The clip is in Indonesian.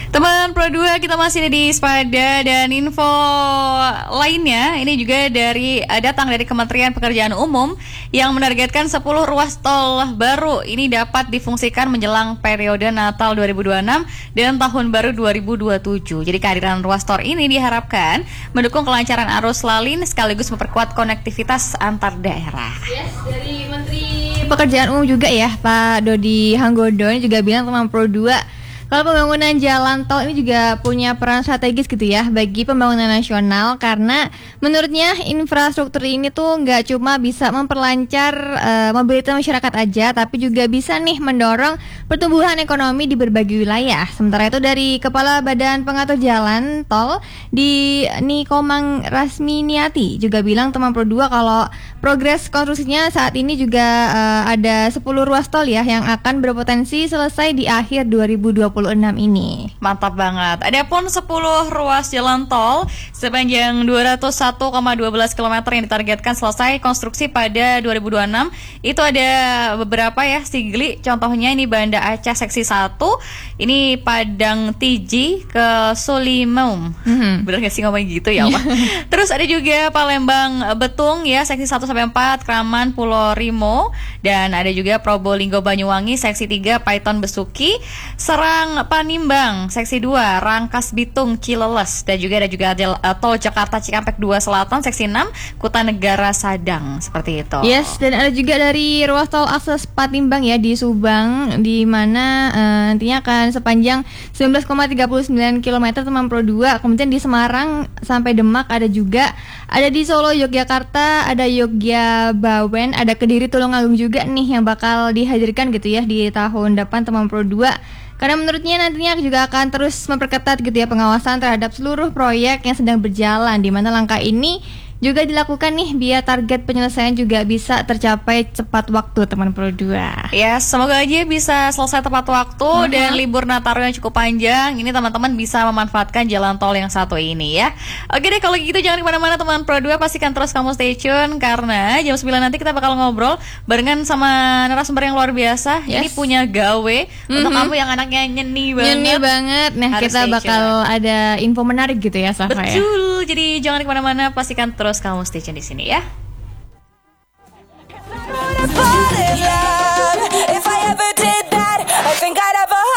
Teman Pro 2, kita masih ada di Spada dan info lainnya ini juga datang dari Kementerian Pekerjaan Umum yang menargetkan 10 ruas tol baru ini dapat difungsikan menjelang periode Natal 2026 dan Tahun Baru 2027. Jadi kehadiran ruas tol ini diharapkan mendukung kelancaran arus lalin sekaligus memperkuat konektivitas antar daerah. Yes, dari Menteri Pekerjaan Umum juga ya, Pak Dodi Hanggodo ini juga bilang teman Pro 2 kalau pembangunan jalan tol ini juga punya peran strategis gitu ya bagi pembangunan nasional, karena menurutnya infrastruktur ini tuh nggak cuma bisa memperlancar mobilitas masyarakat aja, tapi juga bisa nih mendorong pertumbuhan ekonomi di berbagai wilayah. Sementara itu dari Kepala Badan Pengatur Jalan Tol di Nikomang Rasminiati juga bilang teman Pro 2 kalau progres konstruksinya saat ini juga ada 10 ruas tol ya yang akan berpotensi selesai di akhir 2026 ini. Mantap banget. Adapun 10 ruas jalan tol sepanjang 201,12 km yang ditargetkan selesai konstruksi pada 2026. Itu ada beberapa ya, Sigli. Contohnya ini Banda Aceh seksi 1, ini Padang Tiji ke Sulimum. Bener gak sih ngomong gitu ya, Pak? Terus ada juga Palembang Betung ya, seksi 1 sampai 4, Kraman Pulau Rimo, dan ada juga Probolinggo Banyuwangi seksi 3, Paiton Besuki, Serang Panimbang seksi 2, Rangkas Bitung Cileles, dan juga ada tol Jakarta Cikampek 2 Selatan seksi 6, Kutanegara Sadang, seperti itu. Yes, dan ada juga dari ruas tol akses Patimbang ya di Subang, di mana nantinya akan sepanjang 19,39 km teman Pro 2. Kemudian di Semarang sampai Demak ada juga, ada di Solo Yogyakarta, ada Yogyabawen, ada Kediri Tulungagung juga nih yang bakal dihadirkan gitu ya di tahun depan teman Pro 2. Karena menurutnya nantinya juga akan terus memperketat gitu ya pengawasan terhadap seluruh proyek yang sedang berjalan, di mana langkah ini juga dilakukan nih biar target penyelesaian juga bisa tercapai cepat waktu teman Pro 2. Ya, semoga aja bisa selesai tepat waktu dan libur Nataru yang cukup panjang ini teman-teman bisa memanfaatkan jalan tol yang satu ini ya. Oke deh, kalau gitu jangan kemana-mana teman Pro 2, pastikan terus kamu stay tune karena jam 9 nanti kita bakal ngobrol barengan sama narasumber yang luar biasa. Ini punya gawe untuk kamu yang anaknya nyeni banget. Nyeni banget. Nah, harus kita bakal ada info menarik gitu ya, Safa. Betul, jadi jangan kemana-mana, pastikan terus kamu stay tune di sini ya.